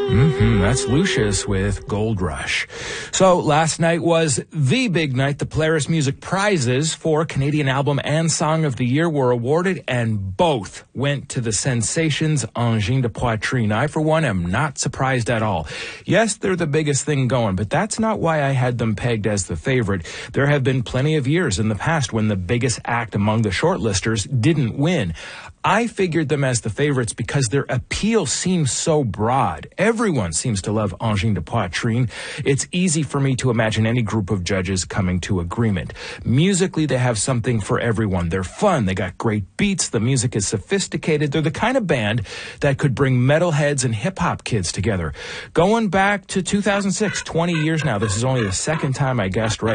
That's Lucius with Gold Rush. So last night was the big night. The Polaris Music Prizes for Canadian Album and Song of the Year were awarded, and both went to the sensations Angine de Poitrine. I, for one, am not surprised at all. Yes, they're the biggest thing going, but that's not why I had them pegged as the favorite. There have been plenty of years in the past when the biggest act among the shortlisters didn't win. I figured them as the favorites because their appeal seems so broad. Everyone seems to love Angine de Poitrine. It's easy for me to imagine any group of judges coming to agreement. Musically, they have something for everyone. They're fun. They got great beats. The music is sophisticated. They're the kind of band that could bring metalheads and hip-hop kids together. Going back to 2006, 20 years now, this is only the second time I guessed right.